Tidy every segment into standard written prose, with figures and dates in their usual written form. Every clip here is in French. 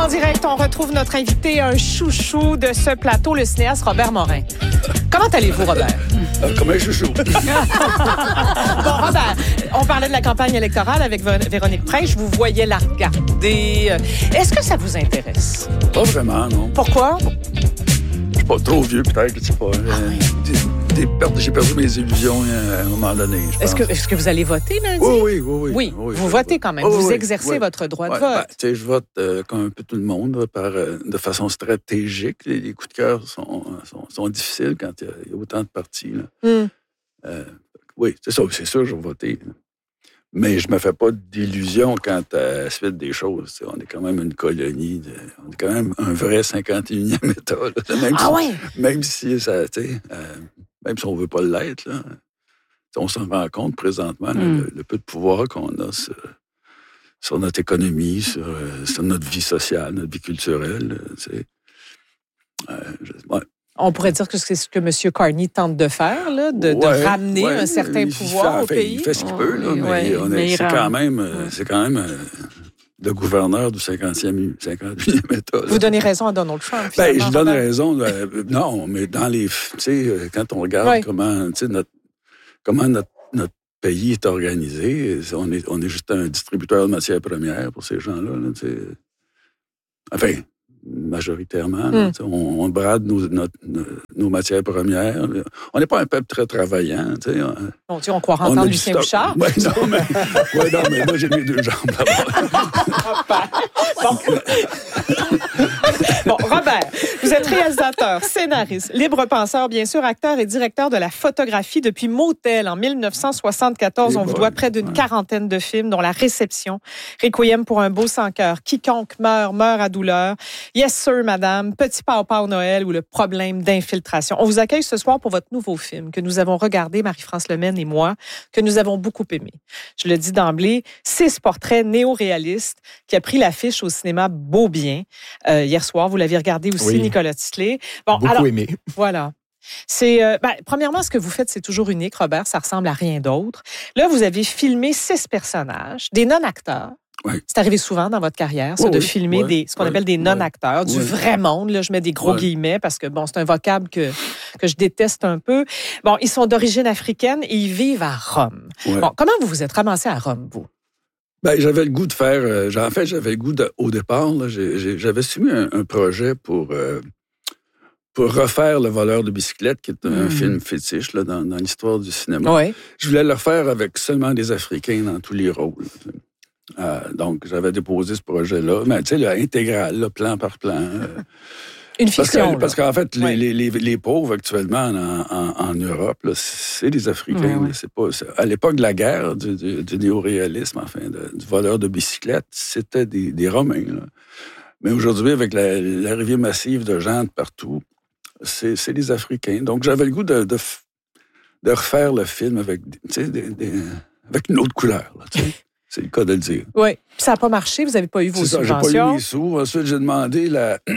En direct, on retrouve notre invité, un chouchou de ce plateau, le cinéaste Robert Morin. Comment allez-vous, Robert? Comme un chouchou. Bon, Robert, on parlait de la campagne électorale avec Véronique Prince. Je vous voyais la regarder. Est-ce que ça vous intéresse? Pas vraiment, non. Pourquoi? Je suis pas trop vieux, peut-être. Je sais pas. J'ai perdu mes illusions à un moment donné. Est-ce que vous allez voter lundi? Oui. Oui, vous votez quand même. Vous exercez votre droit de vote. Je vote comme un peu tout le monde, de façon stratégique. Les coups de cœur sont difficiles quand il y a autant de partis. Oui, c'est ça. C'est sûr, je vais voter. Mais je me fais pas d'illusions quant à la suite des choses. On est quand même une colonie. On est quand même un vrai 51e État. Même si ça, même si on veut pas l'être, là, on s'en rend compte présentement, le peu de pouvoir qu'on a sur notre économie, sur notre vie sociale, notre vie culturelle. On pourrait dire que c'est ce que M. Carney tente de faire, là, de ramener un certain pouvoir au pays. Il fait ce qu'il peut, là, mais c'est quand même le gouverneur du 51e État. Là. Vous donnez raison à Donald Trump. Je donne raison. Non, mais dans les... Tu sais, quand on regarde comment notre pays est organisé, on est juste un distributeur de matières premières pour ces gens-là. Enfin, majoritairement. On brade nos matières premières. On n'est pas un peuple très travaillant. Bon, on croit entendre Lucien Bouchard. Non, mais moi, j'ai mes deux jambes là-bas. Bon, Robert, vous êtes réalisateur, scénariste, libre penseur, bien sûr, acteur et directeur de la photographie depuis Motel en 1974. On vous doit près d'une quarantaine de films, dont La Réception, Requiem pour un beau sans cœur, Quiconque meurt à douleur, Yes Sir, Madame, Petit Pau Noël ou Le problème d'infiltration. On vous accueille ce soir pour votre nouveau film que nous avons regardé, Marie-France Lemaine et moi, que nous avons beaucoup aimé. Je le dis d'emblée, 6 portraits néo-réalistes qui a pris l'affiche au cinéma Beaubien. Hier soir, vous l'aviez regardé aussi, Nicolas Tisley. Bon, beaucoup aimé. Voilà. C'est premièrement, ce que vous faites, c'est toujours unique, Robert. Ça ressemble à rien d'autre. Là, vous avez filmé 6 personnages, des non-acteurs. Oui. C'est arrivé souvent dans votre carrière, ça, de filmer ce qu'on appelle des non-acteurs, du vrai monde. Là, je mets des gros guillemets parce que, c'est un vocable que je déteste un peu. Bon, ils sont d'origine africaine et ils vivent à Rome. Ouais. Bon, comment vous vous êtes ramassé à Rome, vous? J'avais le goût de faire... j'avais le goût au départ, là, j'avais soumis un projet pour refaire Le voleur de bicyclette, qui est un film fétiche là, dans l'histoire du cinéma. Ouais. Je voulais le refaire avec seulement des Africains dans tous les rôles. Donc, j'avais déposé ce projet-là. Mais tu sais, intégral, là, plan par plan. Une fiction. Parce qu'en fait, les pauvres actuellement en Europe, là, c'est des Africains. Oui. C'est pas, à l'époque de la guerre, du néo-réalisme, du voleur de bicyclette, c'était des Romains. Là. Mais aujourd'hui, avec l'arrivée massive de gens de partout, c'est des Africains. Donc, j'avais le goût de refaire le film avec une autre couleur. Là, c'est le cas de le dire. Oui. Ça n'a pas marché, vous n'avez pas eu vos subventions. J'ai pas eu les sous. Ensuite, j'ai demandé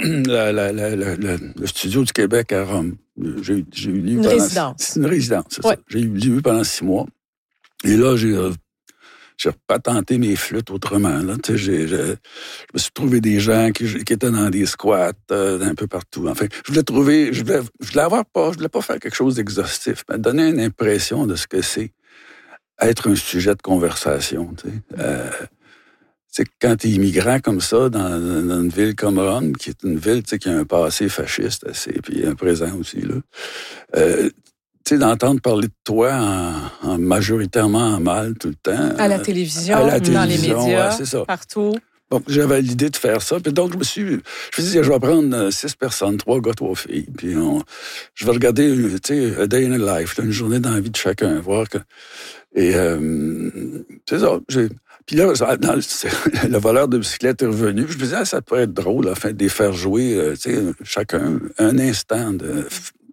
le studio du Québec à Rome. J'ai eu une résidence. C'est une résidence, c'est ça. J'ai eu pendant 6 mois. Et là, j'ai repatenté mes flûtes autrement. Là. Je me suis trouvé des gens qui étaient dans des squats un peu partout. Enfin, je voulais pas faire quelque chose d'exhaustif, mais donner une impression de ce que c'est être un sujet de conversation. C'est quand tu es immigrant comme ça, dans une ville comme Rome, qui est une ville qui a un passé fasciste assez, puis un présent aussi, là. D'entendre parler de toi en majoritairement en mal tout le temps. À la télévision, dans les médias, c'est ça. partout. Donc, j'avais l'idée de faire ça. Puis donc, je me suis dit, je vais prendre 6 personnes, 3 gars, 3 filles. Puis je vais regarder, a day in a life, une journée dans la vie de chacun, voir que... Et c'est ça. Puis là, le voleur de bicyclette est revenu. Je me disais, ça pourrait être drôle, de les faire jouer, chacun, un instant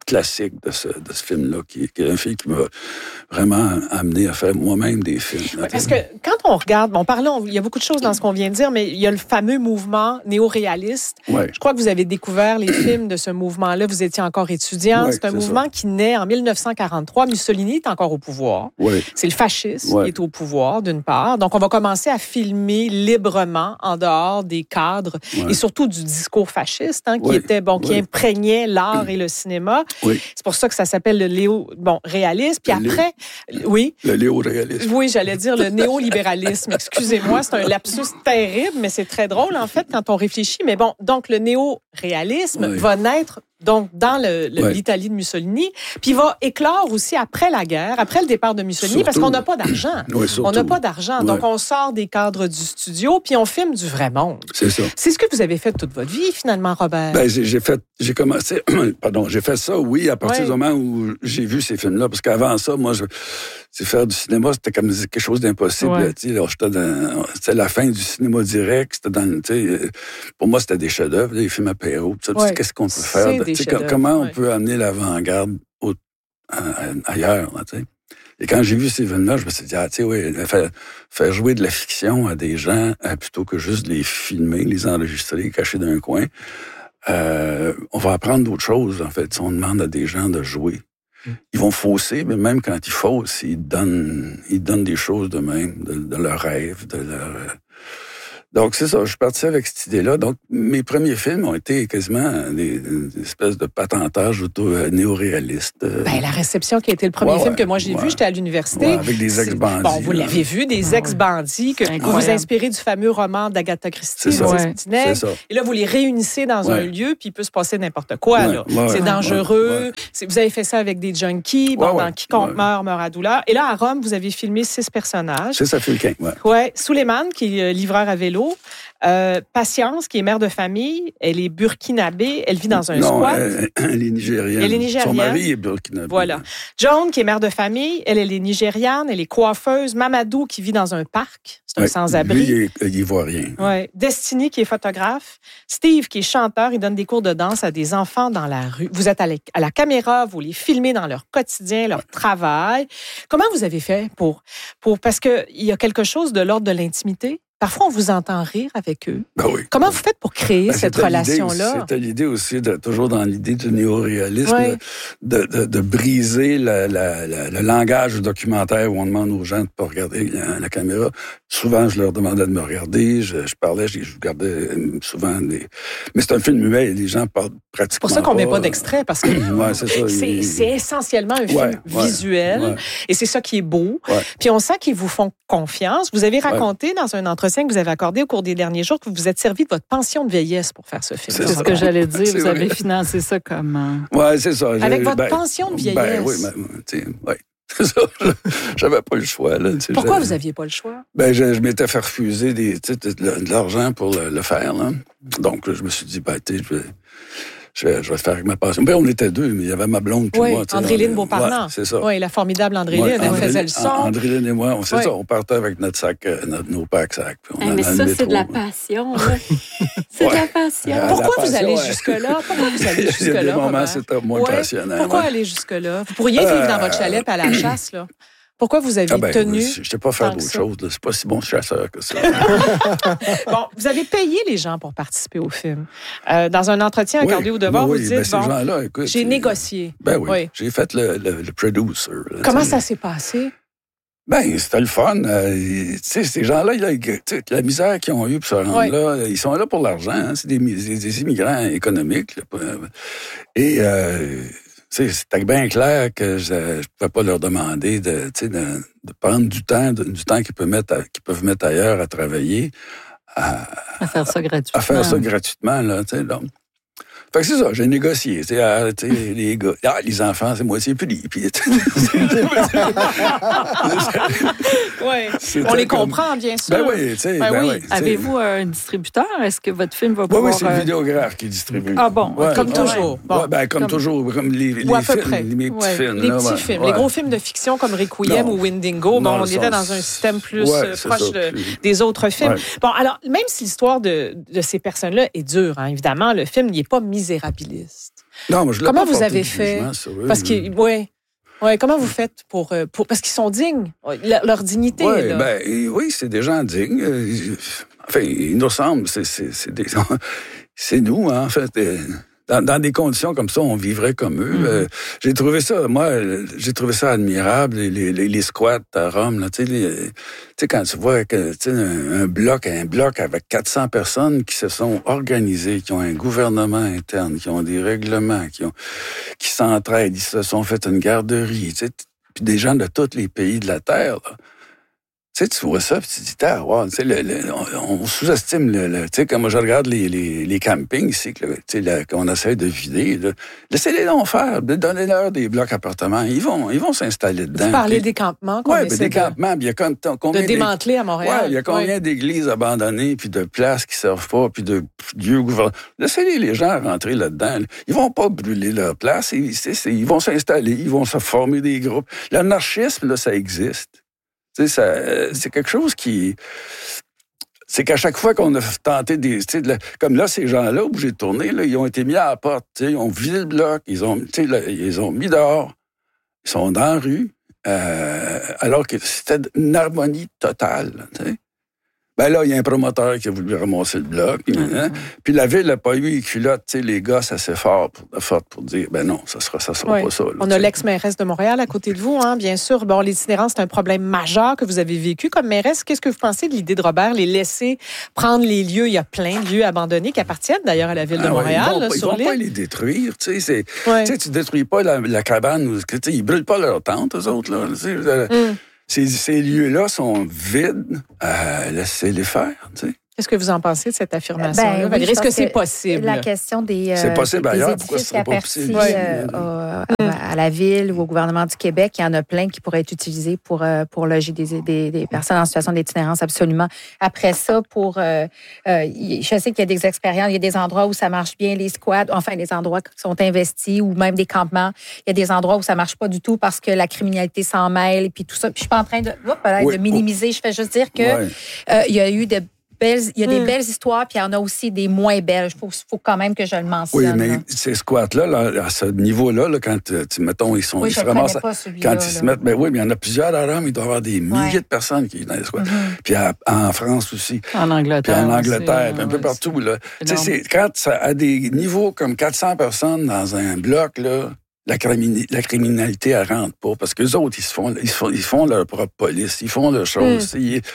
classique de ce film-là, qui est un film qui m'a vraiment amené à faire moi-même des films. Oui, parce que quand on regarde, il y a beaucoup de choses dans ce qu'on vient de dire, mais il y a le fameux mouvement néo-réaliste. Ouais. Je crois que vous avez découvert les films de ce mouvement-là. Vous étiez encore étudiant. Ouais, c'est un mouvement qui naît en 1943. Mussolini est encore au pouvoir. Ouais. C'est le fascisme qui est au pouvoir, d'une part. Donc, on va commencer à filmer librement en dehors des cadres et surtout du discours fasciste, qui imprégnait l'art et le cinéma. Oui. C'est pour ça que ça s'appelle le réalisme. Puis après, le néo-réalisme. Oui, j'allais dire le néolibéralisme. Excusez-moi, c'est un lapsus terrible, mais c'est très drôle, en fait, quand on réfléchit. Mais bon, donc le néo-réalisme va naître donc dans l'Italie de Mussolini, puis il va éclore aussi après la guerre, après le départ de Mussolini, parce qu'on n'a pas d'argent. Oui, on n'a pas d'argent. Donc, on sort des cadres du studio, puis on filme du vrai monde. C'est ça. C'est ce que vous avez fait toute votre vie, finalement, Robert. Ben, j'ai fait ça, oui, à partir du moment où j'ai vu ces films-là, parce qu'avant ça, moi, faire du cinéma, c'était comme quelque chose d'impossible. C'était la fin du cinéma direct. Pour moi, c'était des chefs-d'œuvre, des films apéro. Qu'est-ce qu'on peut faire? Comment on peut amener l'avant-garde ailleurs? Là, et quand j'ai vu ces films-là, je me suis dit, faire jouer de la fiction à des gens plutôt que juste les filmer, les enregistrer, cacher d'un coin. On va apprendre d'autres choses, en fait, si on demande à des gens de jouer. Ils vont fausser, mais même quand ils faussent, ils donnent des choses d'eux-mêmes, de leurs rêves, de leur... Donc, c'est ça, je suis parti avec cette idée-là. Donc, mes premiers films ont été quasiment des espèces de patentage néo-réalistes. La réception qui a été le premier film que moi j'ai vu, j'étais à l'université. Avec des ex-bandits. Bon, vous l'avez vu, des ex-bandits, que vous vous inspirez du fameux roman d'Agatha Christie, c'est ça. Et là, vous les réunissez dans un lieu, puis il peut se passer n'importe quoi. Là. C'est dangereux. Vous avez fait ça avec des junkies, dans Quiconque meurt à douleur. Et là, à Rome, vous avez filmé 6 personnages. C'est ça, Fulquin, Suleiman, qui est livreur à vélo. Patience, qui est mère de famille, elle est burkinabé, elle vit dans un squat. Elle est nigériane. Son mari est burkinabé. Voilà. Joan, qui est mère de famille, elle est nigériane, elle est coiffeuse. Mamadou, qui vit dans un parc, c'est un sans-abri. Lui, il voit rien. Destiny, qui est photographe. Steve, qui est chanteur, il donne des cours de danse à des enfants dans la rue. Vous êtes à la caméra, vous les filmez dans leur quotidien, leur travail. Comment vous avez fait parce qu'il y a quelque chose de l'ordre de l'intimité? Parfois, on vous entend rire avec eux. Comment vous faites pour créer cette relation-là? C'était l'idée aussi, toujours dans l'idée du néo-réalisme, de briser le langage documentaire où on demande aux gens de ne pas regarder la caméra. Souvent, je leur demandais de me regarder, je parlais, je regardais souvent des... Mais c'est un film muet, les gens parlent pratiquement C'est pour ça qu'on ne met pas d'extrait, parce que c'est essentiellement un film visuel, et c'est ça qui est beau. Puis on sent qu'ils vous font confiance. Vous avez raconté dans un entretien que vous avez accordé au cours des derniers jours que vous vous êtes servi de votre pension de vieillesse pour faire ce film. C'est ce que j'allais dire. Vous avez financé ça comment? Oui, c'est ça. Avec votre pension de vieillesse? Oui. C'est ça. J'avais pas le choix. Là, pourquoi vous aviez pas le choix? Je m'étais fait refuser de l'argent pour le faire. Là. Donc, je me suis dit, je vais le faire avec ma passion. On était deux, mais il y avait ma blonde puis moi. Andréline Beauparlant. C'est ça. Oui, la formidable Andréline, elle faisait le son. Andréline et moi, c'est ça, on partait avec notre sac, nos packs sacs. Mais ça, c'est de la passion. C'est de la passion. Pourquoi vous allez jusque-là? Il y a des moments, c'était moins passionnant. Pourquoi aller jusque-là? Vous pourriez vivre dans votre chalet à la chasse, là. Pourquoi vous avez tenu? Je ne sais pas faire d'autre chose. C'est pas si bon chasseur que ça. Bon, vous avez payé les gens pour participer au film. Dans un entretien accordé au devoir, vous dites, ces gens-là, écoute, j'ai négocié. J'ai fait le producer. Là, comment ça s'est passé? C'était le fun. Ces gens-là, la misère qu'ils ont eue pour se rendre là, ils sont là pour l'argent. Hein, c'est des immigrants économiques. Là, et... c'était bien clair que je ne pouvais pas leur demander de prendre du temps qu'ils peuvent mettre ailleurs à travailler. À faire ça gratuitement. À faire ça gratuitement, là, donc. Fait que c'est ça, j'ai négocié. Les gars, les enfants, c'est moitié pris. On les comprend, bien sûr. Oui. Avez-vous un distributeur? Est-ce que votre film va pouvoir... Oui, c'est le vidéographe qui distribue. Ah bon? Comme toujours. Comme toujours, comme les films, mes petits films. Les petits films. Les gros films de fiction comme Requiem ou Windingo, on était dans un système plus proche des autres films. Bon, alors, même si l'histoire de ces personnes-là est dure, hein, évidemment, le film n'est pas misérabiliste. Non, moi, je l'ai Comment pas vous porté avez de fait? jugement sur eux. Parce que, oui, comment vous faites pour parce qu'ils sont dignes, leur dignité. Oui, là. oui, c'est des gens dignes. Enfin, ils nous ressemblent. C'est nous, hein, en fait. Dans des conditions comme ça, on vivrait comme eux. J'ai trouvé ça admirable, les squats à Rome. Là, tu sais, quand tu vois un bloc avec 400 personnes qui se sont organisées, qui ont un gouvernement interne, qui ont des règlements, qui s'entraident, ils se sont fait une garderie, tu sais, puis des gens de tous les pays de la Terre, là. Tu sais, tu vois ça, puis tu te dis, wow, tu sais, on sous-estime tu sais, comme je regarde les campings ici, qu'on essaie de vider, là, laissez-les donc faire, donnez-leur des blocs appartements, ils vont s'installer dedans. Vous parlez des campements qu'on essaie des campements, il y a combien de démanteler à Montréal. Ouais, il y a combien d'églises abandonnées, puis de places qui servent pas, puis de lieux gouvernementaux. Laissez-les les gens rentrer là-dedans. Ils vont pas brûler leur place, ils vont s'installer, ils vont se former des groupes. L'anarchisme, là, ça existe. Tu sais, c'est quelque chose qui... C'est qu'à chaque fois qu'on a tenté comme là, ces gens-là, où j'ai tourné, là, ils ont été mis à la porte, tu sais, ils ont vidé le bloc, ils ont mis dehors, ils sont dans la rue, alors que c'était une harmonie totale, tu sais. Ben là, il y a un promoteur qui a voulu ramasser le bloc. Puis la ville n'a pas eu les culottes, tu sais, les gosses assez fortes pour dire, ben non, ça sera pas ça. Là, on a l'ex-mairesse de Montréal à côté de vous, hein, bien sûr. Bon, l'itinérance, c'est un problème majeur que vous avez vécu comme mairesse. Qu'est-ce que vous pensez de l'idée de Robert, les laisser prendre les lieux? Il y a plein de lieux abandonnés qui appartiennent d'ailleurs à la ville de Montréal. Ils vont pas les détruire, tu sais. Tu détruis pas la cabane, ils brûlent pas leur tente, eux autres, là. Ces lieux-là sont vides, laissez-les faire, tu sais. Qu'est-ce que vous en pensez de cette affirmation-là, Valérie? Est-ce que c'est possible? La question c'est possible des ailleurs, pourquoi ce serait pas possible? À la Ville ou au gouvernement du Québec, il y en a plein qui pourraient être utilisés pour loger des personnes en situation d'itinérance, absolument. Après ça, je sais qu'il y a des expériences, il y a des endroits où ça marche bien, les squats, enfin, des endroits qui sont investis ou même des campements. Il y a des endroits où ça marche pas du tout parce que la criminalité s'en mêle et puis tout ça. Puis je suis pas en train de minimiser. Je fais juste dire que il y a eu des belles histoires, puis il y en a aussi des moins belles. Il faut quand même que je le mentionne. Oui, mais ces squats-là, à ce niveau-là, quand, mettons, ils se ramassent... Quand ils se mettent... Mais oui, mais il y en a plusieurs à Rome. Il doit y avoir des milliers de personnes qui vivent dans les squats. Puis en France aussi. En Angleterre. Puis en Angleterre, puis un peu partout. Là. Quand ça a des niveaux comme 400 personnes dans un bloc, là, la criminalité, elle rentre pas. Parce qu'eux autres, ils font leur propre police. Ils font leurs choses.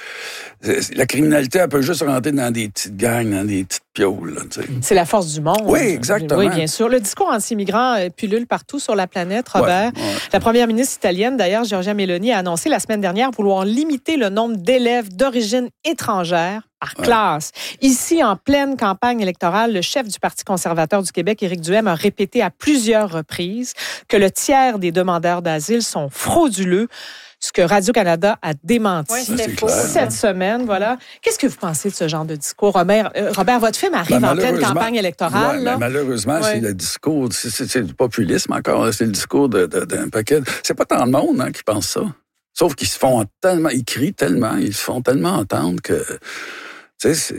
La criminalité, elle peut juste rentrer dans des petites gangs, dans des petites piaules. Là, c'est la force du monde. Oui, exactement. Oui, bien sûr. Le discours anti-immigrant pullule partout sur la planète, Robert. Ouais. La première ministre italienne, d'ailleurs, Giorgia Meloni, a annoncé la semaine dernière vouloir limiter le nombre d'élèves d'origine étrangère par classe. Ici, en pleine campagne électorale, le chef du Parti conservateur du Québec, Éric Duhaime, a répété à plusieurs reprises que le tiers des demandeurs d'asile sont frauduleux, ce que Radio-Canada a démenti cette semaine. Voilà. Qu'est-ce que vous pensez de ce genre de discours? Robert, votre film arrive en pleine campagne électorale. Là. Malheureusement, c'est le discours, c'est du populisme encore, c'est le discours d'un paquet. C'est pas tant de monde qui pense ça. Sauf qu'ils se font tellement, ils crient tellement, ils se font tellement entendre que... Tu sais,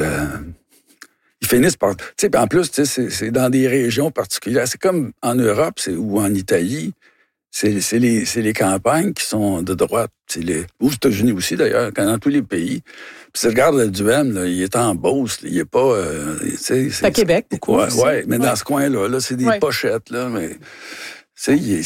ils finissent par... Tu sais, en plus, c'est dans des régions particulières. C'est comme en Europe ou en Italie. C'est les campagnes qui sont de droite. Aux États-Unis aussi, d'ailleurs, dans tous les pays. Puis tu regardes le Duhaime, là, il est en Beauce. Il est pas... c'est à Québec, beaucoup. Oui, mais dans ce coin-là, c'est des pochettes. Là, mais, ils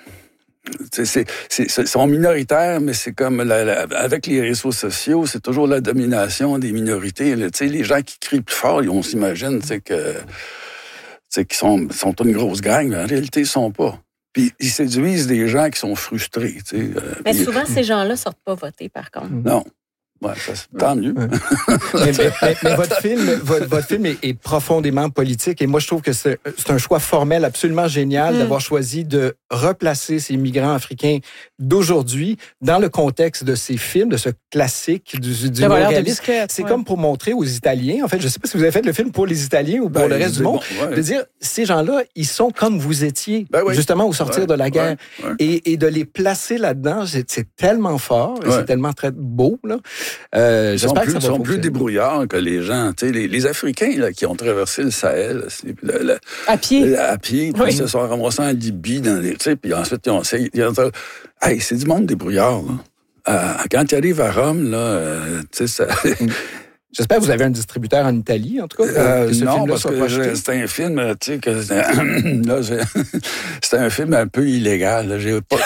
sont minoritaires, mais c'est comme avec les réseaux sociaux, c'est toujours la domination des minorités. Là, les gens qui crient plus fort, on s'imagine qu'ils sont une grosse gang, mais en réalité, ils sont pas. Puis ils séduisent des gens qui sont frustrés. Mais souvent, ces gens-là sortent pas voter, par contre. Non. Ouais, tant mieux. mais votre film est profondément politique et moi, je trouve que c'est un choix formel absolument génial d'avoir choisi de replacer ces migrants africains d'aujourd'hui dans le contexte de ces films, de ce classique du réalisme. C'est comme pour montrer aux Italiens, en fait, je ne sais pas si vous avez fait le film pour les Italiens ou pour le reste du monde, de dire, ces gens-là, ils sont comme vous étiez, justement, au sortir de la guerre. Et de les placer là-dedans, c'est tellement fort, et c'est tellement très beau, là. Ils sont plus débrouillards que les gens. Les Africains là, qui ont traversé le Sahel à pied, puis ils se sont ramassés en Libye, puis ensuite ils ont essayé. Hey, c'est du monde débrouillard. Là. Quand tu arrives à Rome, là, ça... J'espère que vous avez un distributeur en Italie, en tout cas. Non, parce que c'était un film, tu sais, c'était un film un peu illégal. Là. J'ai pas...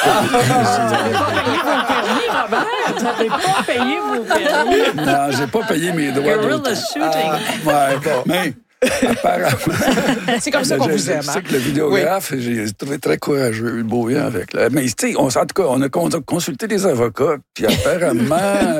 Vous n'avez pas payé vos permis. Non, j'ai pas payé mes droits. Guerrilla shooting. Mais apparemment... C'est comme ça qu'on vous aime. C'est que le vidéographe, j'ai trouvé très courageux, Beaubien avec. Mais tu sais, en tout cas, on a consulté des avocats, puis apparemment...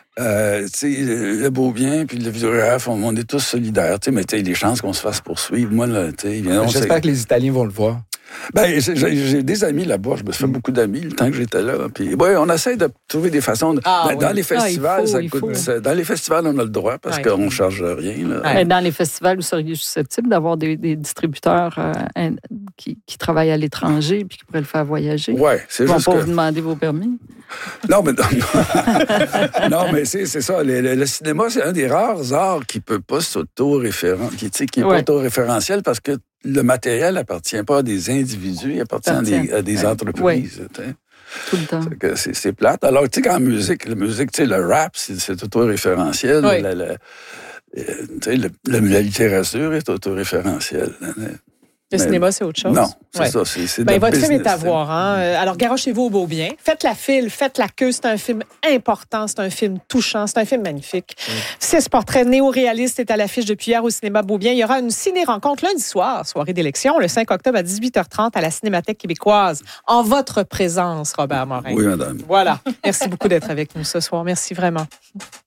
le Beaubien puis le vidéographe, on est tous solidaires, mais les chances qu'on se fasse poursuivre, moi, là, j'espère que les Italiens vont le voir. Ben, j'ai des amis là-bas, je me suis fait beaucoup d'amis le temps que j'étais là. Puis, on essaie de trouver des façons. Dans les festivals, dans les festivals, on a le droit parce qu'on ne charge rien. Là. Mais dans les festivals, vous seriez susceptible d'avoir des distributeurs qui travaillent à l'étranger puis qui pourraient le faire voyager? Oui, c'est juste. Ils vont pas vous demander vos permis? Non, mais non, mais c'est ça. Le cinéma, c'est un des rares arts qui peut pas qui est pas auto-référentiel parce que le matériel appartient pas à des individus, il appartient à des entreprises. Oui. Tout le temps. C'est plate. Alors, tu sais, qu'en musique, le rap, c'est auto-référentiel. Oui. La littérature est auto-référentielle. Le cinéma, c'est autre chose. Non, c'est ça. C'est votre film est à voir. Hein? Alors, garochez-vous au Beaubien. Faites la file, faites la queue. C'est un film important, c'est un film touchant, c'est un film magnifique. 6 portraits néo-réalistes est à l'affiche depuis hier au cinéma Beaubien. Il y aura une ciné-rencontre lundi soir, soirée d'élection, le 5 octobre à 18h30 à la Cinémathèque québécoise. En votre présence, Robert Morin. Oui, madame. Voilà. Merci beaucoup d'être avec nous ce soir. Merci vraiment.